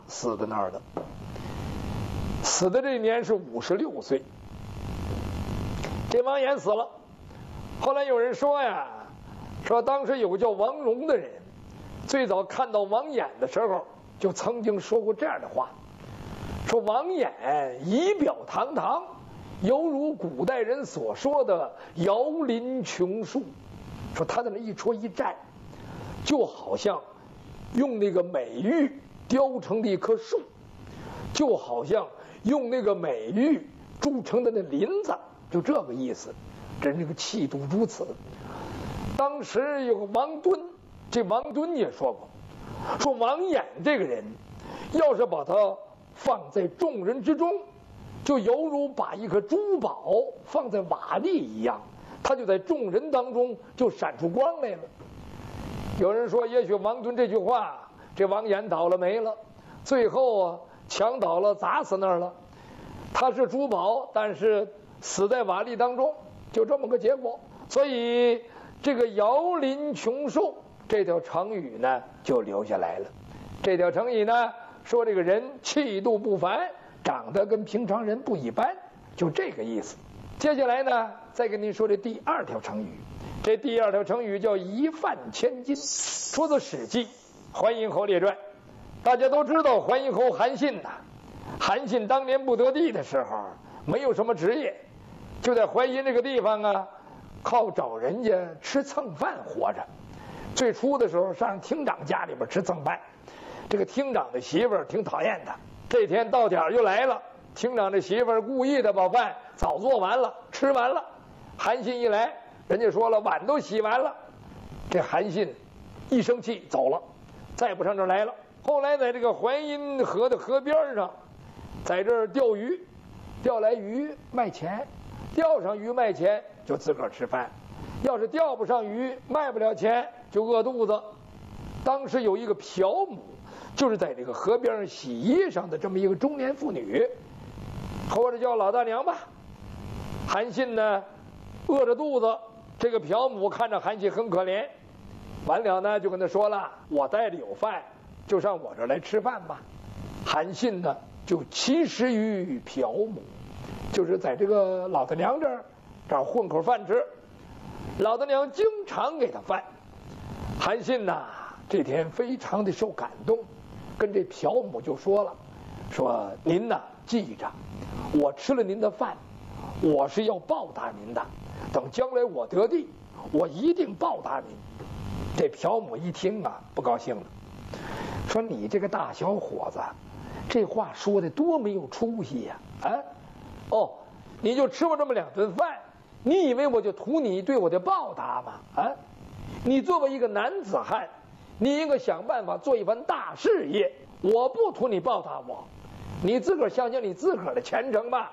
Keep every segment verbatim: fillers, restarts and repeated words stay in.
死在那儿的。死的这一年是五十六岁。这王衍死了，后来有人说呀，说当时有个叫王戎的人，最早看到王衍的时候，就曾经说过这样的话，说王衍仪表堂堂，犹如古代人所说的摇林琼树。说他在那一戳一站，就好像用那个美玉雕成的一棵树，就好像用那个美玉铸成的那林子，就这个意思。这这个气度如此。当时有个王敦，这王敦也说过，说王衍这个人，要是把他放在众人之中，就犹如把一颗珠宝放在瓦砾一样，他就在众人当中就闪出光来了。有人说，也许王敦这句话，这王衍倒了霉了，最后啊墙倒了，砸死那儿了。他是珠宝，但是死在瓦砾当中，就这么个结果。所以这个摇林琼树这条成语呢就留下来了。这条成语呢说这个人气度不凡，长得跟平常人不一般，就这个意思。接下来呢再跟您说这第二条成语。这第二条成语叫一饭千金，出自《史记·淮阴侯列传》。大家都知道淮阴侯韩信呐，韩信当年不得地的时候，没有什么职业，就在淮阴这个地方啊，靠找人家吃蹭饭活着。最初的时候上厅长家里边吃蹭饭，这个厅长的媳妇儿挺讨厌他。这天到点儿就来了，厅长的媳妇儿故意的把饭早做完了，吃完了。韩信一来，人家说了碗都洗完了，这韩信一生气走了，再不上这儿来了。后来在这个淮阴河的河边上，在这儿钓鱼，钓来鱼卖钱，钓上鱼卖钱就自个儿吃饭，要是钓不上鱼卖不了钱就饿肚子。当时有一个嫖母，就是在这个河边上洗衣裳的这么一个中年妇女，或者叫老大娘吧。韩信呢饿着肚子，这个嫖母看着韩信很可怜，完了呢就跟他说了，我带着有饭就上我这儿来吃饭吧。韩信呢就栖食于嫖母，就是在这个老大娘这儿这儿混口饭吃，老大娘经常给他饭。韩信呐这天非常的受感动，跟这嫖母就说了，说您呐记着，我吃了您的饭，我是要报答您的，等将来我得地，我一定报答您。这嫖母一听啊不高兴了，说你这个大小伙子，这话说的多没有出息呀！啊，哦，你就吃我这么两顿饭，你以为我就图你对我的报答吗？啊，你作为一个男子汉，你应该想办法做一番大事业，我不图你报答我，你自个儿想想你自个儿的前程吧。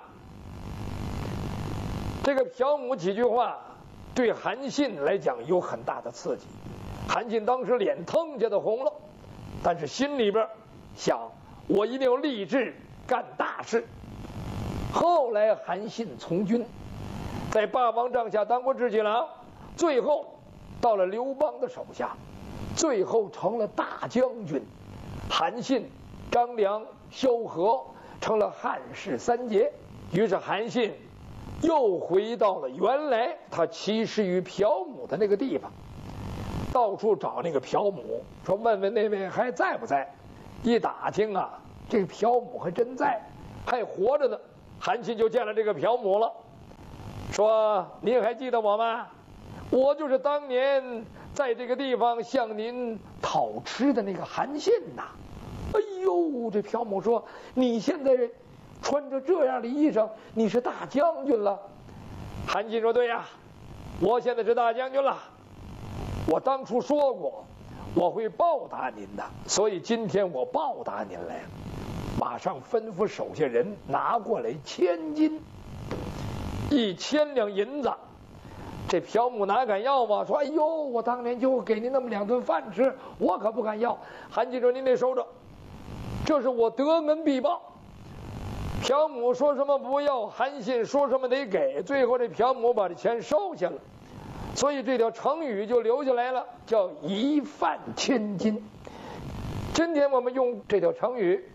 这个嫖母几句话对韩信来讲有很大的刺激，韩信当时脸腾一下子红了，但是心里边想，我一定要立志干大事。后来韩信从军，在霸王帐下当过智骑郎，最后到了刘邦的手下，最后成了大将军。韩信、张良、萧何成了汉室三杰。于是韩信又回到了原来他栖食于嫖母的那个地方，到处找那个嫖母，说问问那位还在不在。一打听啊，这个嫖母还真在，还活着呢。韩信就见了这个嫖母了，说您还记得我吗？我就是当年在这个地方向您讨吃的那个韩信呐。哎呦，这嫖母说，你现在穿着这样的衣裳，你是大将军了。韩信说，对呀，我现在是大将军了，我当初说过我会报答您的，所以今天我报答您来了。马上吩咐手下人拿过来千金，一千两银子。这嫖母哪敢要啊？说，哎呦，我当年就给您那么两顿饭吃，我可不敢要。韩信说，您得收着，这是我得恩必报。嫖母说什么不要，韩信说什么得给，最后这嫖母把这钱收下了。所以这条成语就留下来了，叫一饭千金。今天我们用这条成语